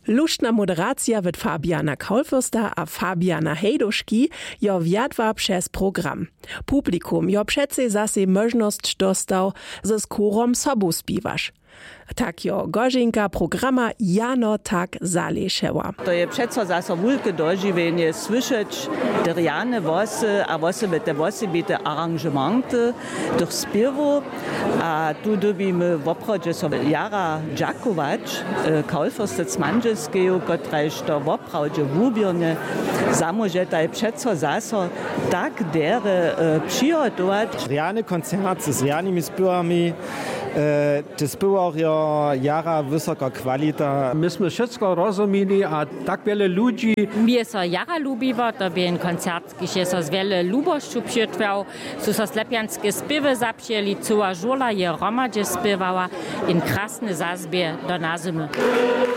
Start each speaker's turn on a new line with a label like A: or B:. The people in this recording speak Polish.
A: Luštna moderacja wird Fabiana Kaulfürster a Fabiana Hejduški jo wjadła przez program. Publikum jo přece zase możność dostał ze skórom sobu spiwasz. Tak jo Gorzinka programa jano tak zalešeła.
B: To je přeco zase wulke doživenje słyšeć derjane wosy, a wosy te wosebite arangementy durch spiewu, a tu dobimy w obchodzie so jara dżakować, Kaulfürstec Manželského, kotrež to w obchodzie wubirne, zamože taj přeco zase tak dere přihotować.
C: Rjane koncert z rjanimi spěvami, to spěvajo jara vysoka kvalita.
D: My sme všetko rozumili a tak veľa ľudí.
E: Mir so jara lubiło, to był koncert, gdzie so z wiele lubościu przytwał, so slepianskie spiewy zapřeli, cała żula je romadže spěwała, in krasny zazbie do nazymy.